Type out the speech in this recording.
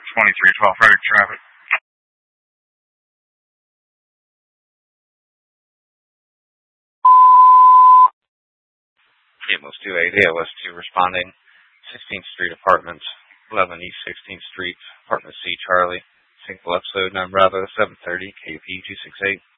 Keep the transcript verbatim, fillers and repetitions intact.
twenty-three twelve Frederick traffic. Amos two eight, A L S two responding. sixteenth Street Apartments, eleven East sixteenth Street, Apartment C, Charlie. Single episode, nine Bravo, seven thirty, K P two six eight.